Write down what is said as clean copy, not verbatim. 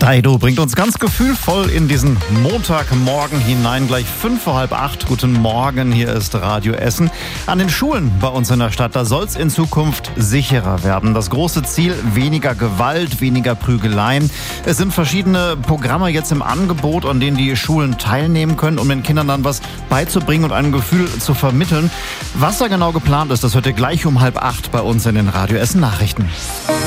Daido bringt uns ganz gefühlvoll in diesen Montagmorgen hinein. Gleich 7:45. Guten Morgen, hier ist Radio Essen. An den Schulen bei uns in der Stadt, da soll es in Zukunft sicherer werden. Das große Ziel, weniger Gewalt, weniger Prügeleien. Es sind verschiedene Programme jetzt im Angebot, an denen die Schulen teilnehmen können, um den Kindern dann was beizubringen und ein Gefühl zu vermitteln. Was da genau geplant ist, das hört ihr gleich um 7:30 bei uns in den Radio Essen Nachrichten.